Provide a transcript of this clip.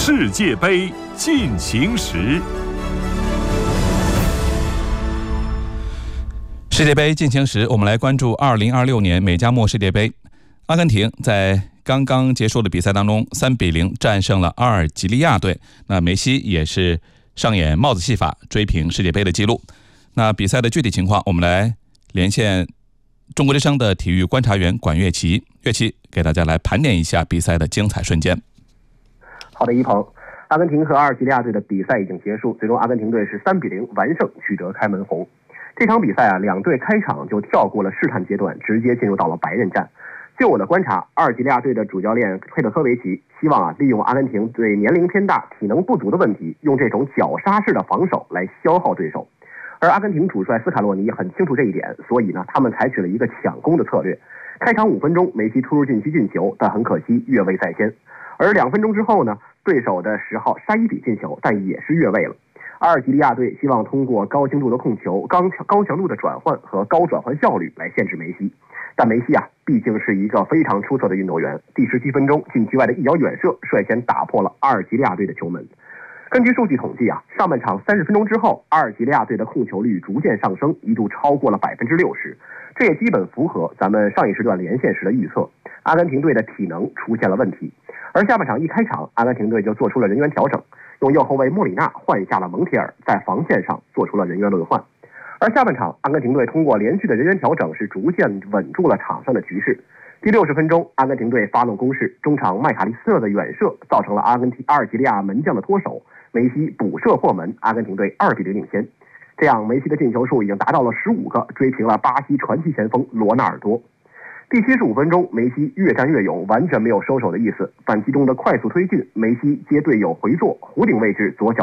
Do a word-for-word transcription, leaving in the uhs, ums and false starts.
世界杯进行时。 世界杯进行时，我们来关注二零二六年美加墨世界杯。阿根廷在刚刚结束的比赛当中三比零战胜了阿尔及利亚队，那梅西也是上演帽子戏法，追平世界杯的纪录。那比赛的具体情况，我们来连线中国之声的体育观察员管乐琪，乐琪给大家来盘点一下比赛的精彩瞬间。 好的，一鹏，阿根廷和阿尔及利亚队的比赛已经结束，最终阿根廷队是三比零完胜，取得开门红。这场比赛啊，两队开场就跳过了试探阶段，直接进入到了白刃战。就我的观察，阿尔及利亚队的主教练佩德科维奇希望啊，利用阿根廷对年龄偏大、体能不足的问题，用这种绞杀式的防守来消耗对手。而阿根廷主帅斯卡洛尼很清楚这一点，所以呢，他们采取了一个抢攻的策略。开场五分钟，梅西突入禁区进球，但很可惜越位在先。而两分钟之后呢，对手的十号沙伊比进球，但也是越位了。阿尔及利亚队希望通过高精度的控球、高强高强度的转换和高转换效率来限制梅西，但梅西啊，毕竟是一个非常出色的运动员。第十七分钟，禁区外的一脚远射率先打破了阿尔及利亚队的球门。根据数据统计啊，上半场三十分钟之后，阿尔及利亚队的控球率逐渐上升，一度超过了百分之六十，这也基本符合咱们上一时段连线时的预测。阿根廷队的体能出现了问题，而下半场一开场，阿根廷队就做出了人员调整，用右后卫莫里纳换下了蒙铁尔，在防线上做出了人员轮换。而下半场，阿根廷队通过连续的人员调整，是逐渐稳住了场上的局势。第六十分钟，阿根廷队发动攻势，中场麦卡利斯特的远射造成了阿根廷阿尔及利亚门将的脱手，梅西补射破门，阿根廷队二比零领先。这样，梅西的进球数已经达到了十五个，追平了巴西传奇前锋罗纳尔多。第七十五分钟，梅西越战越勇，完全没有收手的意思。反击中的快速推进，梅西接队友回做弧顶位置左脚